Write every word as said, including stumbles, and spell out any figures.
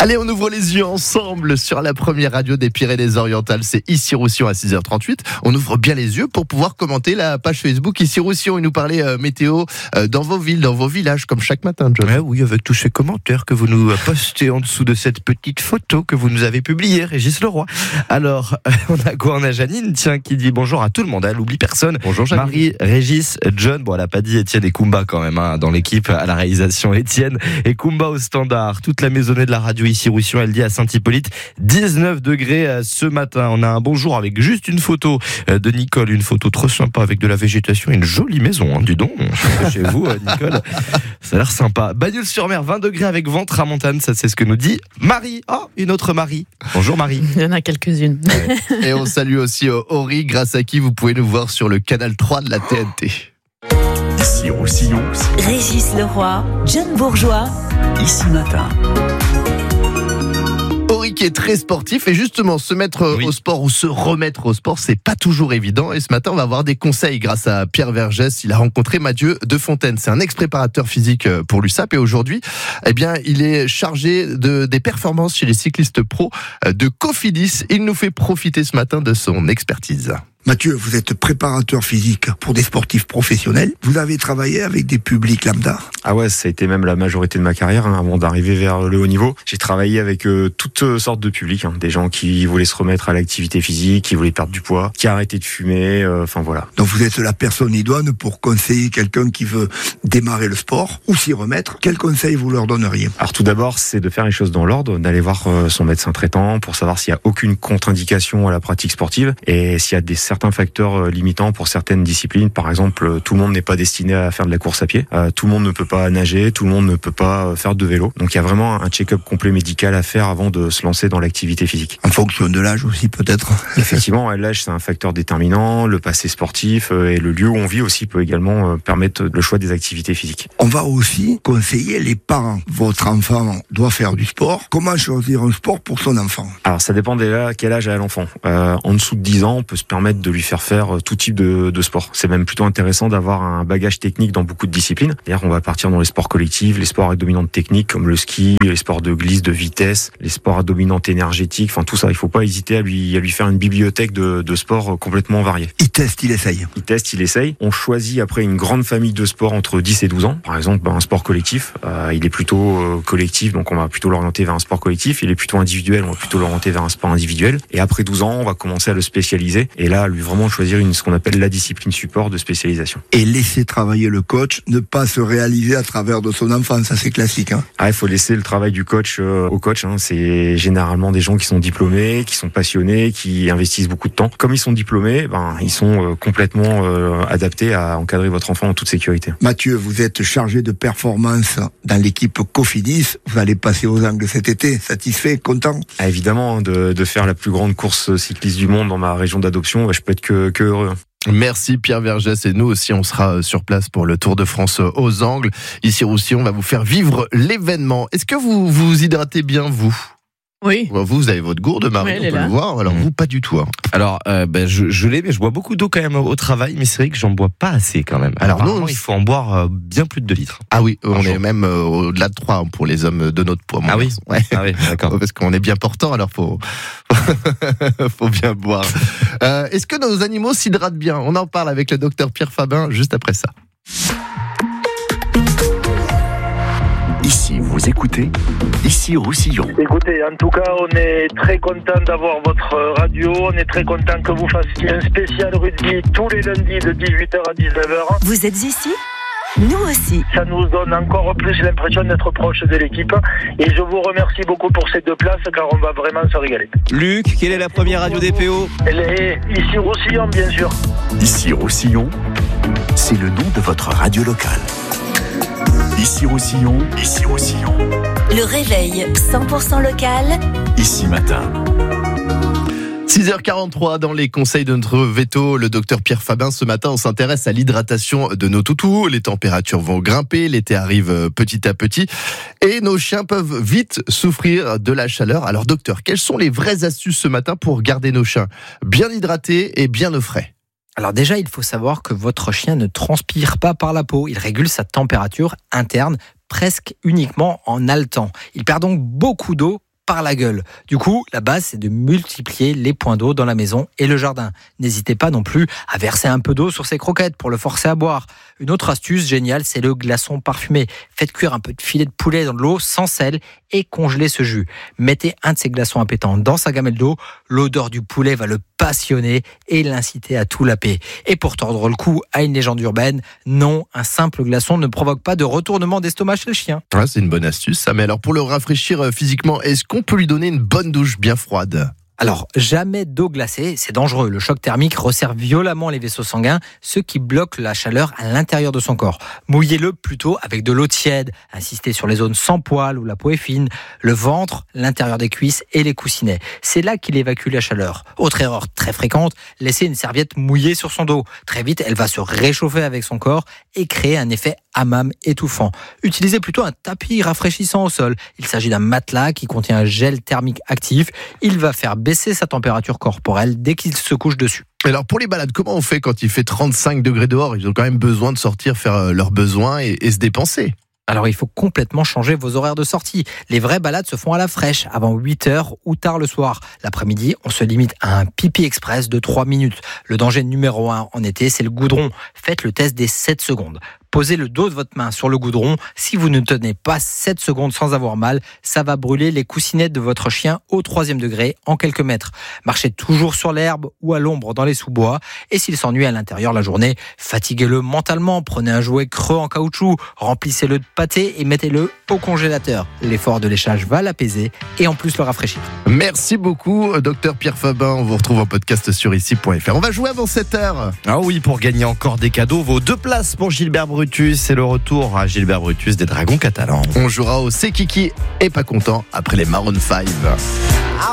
Allez, on ouvre les yeux ensemble sur la première radio des Pyrénées-Orientales. C'est Ici Roussillon à six heures trente-huit. On ouvre bien les yeux pour pouvoir commenter la page Facebook Ici Roussillon et nous parler euh, météo euh, dans vos villes, dans vos villages, comme chaque matin, John. Ouais, oui, avec tous ces commentaires que vous nous postez en dessous de cette petite photo que vous nous avez publiée, Régis Leroy. Alors, euh, on a quoi? On a Janine, tiens, qui dit bonjour à tout le monde. Elle n'oublie personne. Bonjour Janine. Marie, Régis, John. Bon, elle n'a pas dit Étienne et Kumba quand même, hein, dans l'équipe à la réalisation. Étienne et Kumba au standard. Toute la maisonnée de la radio Ici Roussillon, elle dit à Saint-Hippolyte, dix-neuf degrés ce matin. On a un bonjour avec juste une photo de Nicole, une photo trop sympa avec de la végétation et une jolie maison, hein, dis donc, chez vous, Nicole. Ça a l'air sympa. Bagnols-sur-Mer, vingt degrés avec vent, tramontane, ça c'est ce que nous dit Marie. Oh, une autre Marie. Bonjour Marie. Il y en a quelques-unes. Ouais. Et on salue aussi euh, Ori, grâce à qui vous pouvez nous voir sur le canal trois de la T N T. Ici Roussillon, Régis Leroy, John Bourgeois, Ici Matin. Ori qui est très sportif et justement se mettre Oui. au sport ou se remettre au sport, c'est pas toujours évident. Et ce matin, on va avoir des conseils grâce à Pierre Vergès. Il a rencontré Mathieu Defontaine. C'est un ex-préparateur physique pour l'U S A P et aujourd'hui, eh bien, il est chargé de, des performances chez les cyclistes pros de Cofidis. Il nous fait profiter ce matin de son expertise. Mathieu, vous êtes préparateur physique pour des sportifs professionnels. Vous avez travaillé avec des publics lambda. Ah ouais, ça a été même la majorité de ma carrière, hein, avant d'arriver vers le haut niveau. J'ai travaillé avec euh, toutes sortes de publics, hein, des gens qui voulaient se remettre à l'activité physique, qui voulaient perdre du poids, qui arrêtaient de fumer, enfin euh, voilà. Donc vous êtes la personne idoine pour conseiller quelqu'un qui veut démarrer le sport ou s'y remettre. Quel conseil vous leur donneriez? Alors tout d'abord, c'est de faire les choses dans l'ordre, d'aller voir euh, son médecin traitant pour savoir s'il y a aucune contre-indication à la pratique sportive et s'il y a des certains facteurs limitants pour certaines disciplines. Par exemple, tout le monde n'est pas destiné à faire de la course à pied. Euh, tout le monde ne peut pas nager, tout le monde ne peut pas faire de vélo. Donc il y a vraiment un check-up complet médical à faire avant de se lancer dans l'activité physique. En fonction de l'âge aussi peut-être. Effectivement, l'âge c'est un facteur déterminant, le passé sportif et le lieu où on vit aussi peut également permettre le choix des activités physiques. On va aussi conseiller les parents. Votre enfant doit faire du sport. Comment choisir un sport pour son enfant? Alors ça dépend déjà quel âge a l'enfant. Euh, en dessous de dix ans, on peut se permettre de lui faire faire tout type de, de sport. C'est même plutôt intéressant d'avoir un bagage technique dans beaucoup de disciplines. D'ailleurs, on va partir dans les sports collectifs, les sports à dominante technique comme le ski, les sports de glisse, de vitesse, les sports à dominante énergétique, enfin tout ça. Il faut pas hésiter à lui, à lui faire une bibliothèque de, de sports complètement variés. Il teste, il essaye. Il teste, il essaye. On choisit après une grande famille de sports entre dix et douze ans. Par exemple, ben, un sport collectif, euh, il est plutôt euh, collectif, donc on va plutôt l'orienter vers un sport collectif. Il est plutôt individuel, on va plutôt l'orienter vers un sport individuel. Et après douze ans, on va commencer à le spécialiser. Et là, lui vraiment choisir une, ce qu'on appelle la discipline support de spécialisation. Et laisser travailler le coach, ne pas se réaliser à travers de son enfant, ça c'est classique. Hein. Ah, il faut laisser le travail du coach euh, au coach. Hein. C'est généralement des gens qui sont diplômés, qui sont passionnés, qui investissent beaucoup de temps. Comme ils sont diplômés, ben ils sont euh, complètement euh, adaptés à encadrer votre enfant en toute sécurité. Mathieu, vous êtes chargé de performance dans l'équipe Cofidis. Vous allez passer aux Angles cet été. Satisfait, content? Ah, évidemment, de, de faire la plus grande course cycliste du monde dans ma région d'adoption, je peux être que, que heureux. Merci Pierre Vergès et nous aussi on sera sur place pour le Tour de France aux Angles. Ici Roussillon, on va vous faire vivre l'événement. Est-ce que vous vous hydratez bien vous? Oui. Vous, vous avez votre gourde, Marie, Ouais, on elle est peut là. le voir. Alors Mmh. vous, pas du tout. Hein. Alors, euh, ben, je, je l'ai, mais je bois beaucoup d'eau quand même au travail, mais c'est vrai que j'en bois pas assez quand même. Alors, Alors, nous, il faut en boire euh, bien plus de deux litres. Ah oui, on Bonjour. est même euh, au-delà de trois pour les hommes de notre poids. mon Ah oui garçon. Ouais. Ah oui, d'accord. Parce qu'on est bien portant, alors faut faut bien boire. Euh, est-ce que nos animaux s'hydratent bien? On en parle avec le docteur Pierre Fabin juste après ça. Ici, vous écoutez Ici Roussillon. Écoutez, en tout cas, on est très content d'avoir votre radio. On est très content que vous fassiez un spécial rugby tous les lundis de dix-huit heures à dix-neuf heures. vous êtes ici? Nous aussi. Ça nous donne encore plus l'impression d'être proche de l'équipe. Et je vous remercie beaucoup pour ces deux places, car on va vraiment se régaler. Luc, quelle est la première radio des P O? Elle est ici Roussillon, bien sûr. Ici Roussillon, c'est le nom de votre radio locale. Ici Roussillon, Ici Roussillon, Le réveil cent pour cent local. Ici Matin. six heures quarante-trois dans les conseils de notre veto, le docteur Pierre Fabin. Ce matin, on s'intéresse à l'hydratation de nos toutous. Les températures vont grimper, l'été arrive petit à petit et nos chiens peuvent vite souffrir de la chaleur. Alors docteur, quelles sont les vraies astuces ce matin pour garder nos chiens bien hydratés et bien au frais? Alors déjà, il faut savoir que votre chien ne transpire pas par la peau. Il régule sa température interne presque uniquement en haletant. Il perd donc beaucoup d'eau par la gueule. Du coup, la base, c'est de multiplier les points d'eau dans la maison et le jardin. N'hésitez pas non plus à verser un peu d'eau sur ses croquettes pour le forcer à boire. Une autre astuce géniale, c'est le glaçon parfumé. Faites cuire un peu de filet de poulet dans de l'eau sans sel et congelez ce jus. Mettez un de ces glaçons à pétant dans sa gamelle d'eau. L'odeur du poulet va le passionner et l'inciter à tout laper. Et pour tordre le cou à une légende urbaine, non, un simple glaçon ne provoque pas de retournement d'estomac chez le chien. Ouais, c'est une bonne astuce, ça. Mais alors, pour le rafraîchir physiquement, est-ce qu'on peut lui donner une bonne douche bien froide ? Alors, jamais d'eau glacée, c'est dangereux. Le choc thermique resserre violemment les vaisseaux sanguins, ce qui bloque la chaleur à l'intérieur de son corps. Mouillez-le plutôt avec de l'eau tiède. Insistez sur les zones sans poils où la peau est fine, le ventre, l'intérieur des cuisses et les coussinets. C'est là qu'il évacue la chaleur. Autre erreur très fréquente, laisser une serviette mouillée sur son dos. Très vite, elle va se réchauffer avec son corps et créer un effet hammam étouffant. Utilisez plutôt un tapis rafraîchissant au sol. Il s'agit d'un matelas qui contient un gel thermique actif. Il va faire baisser sa température corporelle dès qu'il se couche dessus. Alors pour les balades, comment on fait quand il fait trente-cinq degrés dehors ? Ils ont quand même besoin de sortir, faire leurs besoins et, et se dépenser. Alors il faut complètement changer vos horaires de sortie. Les vraies balades se font à la fraîche, avant huit heures ou tard le soir. L'après-midi, on se limite à un pipi express de trois minutes. Le danger numéro un en été, c'est le goudron. Faites le test des sept secondes. Posez le dos de votre main sur le goudron. Si vous ne tenez pas sept secondes sans avoir mal, ça va brûler les coussinettes de votre chien au troisième degré en quelques mètres. Marchez toujours sur l'herbe ou à l'ombre dans les sous-bois. Et s'il s'ennuie à l'intérieur la journée, fatiguez-le mentalement. Prenez un jouet creux en caoutchouc, remplissez-le de pâté et mettez-le au congélateur. L'effort de léchage va l'apaiser et en plus le rafraîchir. Merci beaucoup, docteur Pierre Fabin. On vous retrouve en podcast sur ici point f r. On va jouer avant sept heures. Ah oui, pour gagner encore des cadeaux, vos deux places pour Gilbert Brutus. C'est le retour à Gilbert Brutus des Dragons Catalans. On jouera au C'est Kiki et pas content après les Maroon cinq.